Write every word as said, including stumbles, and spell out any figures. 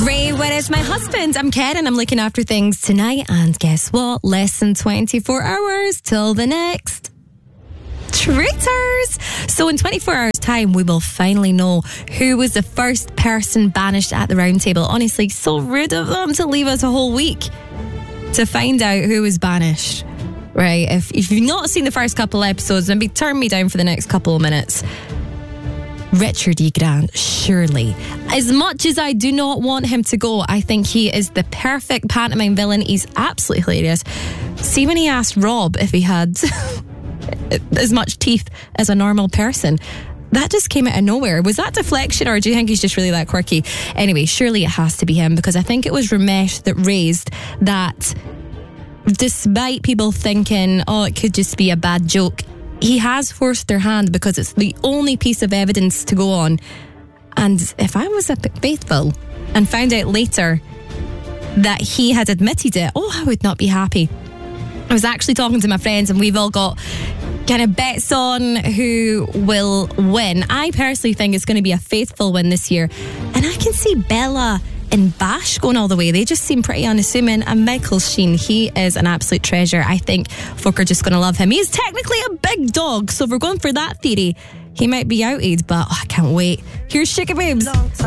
Ray, where is my husband? I'm Karen. I'm looking after things tonight. And guess what? Less than twenty-four hours till the next Traitors. So in twenty-four hours time, we will finally know who was the first person banished at the round table. Honestly, so rude of them to leave us a whole week to find out who was banished. Right, if, if you've not seen the first couple episodes, maybe turn me down for the next couple of minutes. Richard E. Grant, surely. As much as I do not want him to go, I think he is the perfect pantomime villain. He's absolutely hilarious. See when he asked Rob if he had as much teeth as a normal person. That just came out of nowhere. Was that deflection, or do you think he's just really that quirky? Anyway, surely it has to be him, because I think it was Ramesh that raised that despite people thinking, oh, it could just be a bad joke, he has forced their hand because it's the only piece of evidence to go on. And if I was a bit faithful and found out later that he had admitted it, oh, I would not be happy. I was actually talking to my friends and we've all got kind of bets on who will win. I personally think it's going to be a faithful win this year. And I can see Bella and Bash going all the way. They just seem pretty unassuming. And Michael Sheen, he is an absolute treasure. I think folk are just going to love him. He's technically a big dog, so if we're going for that theory, he might be outed, but oh, I can't wait. Here's Sugar Boobs.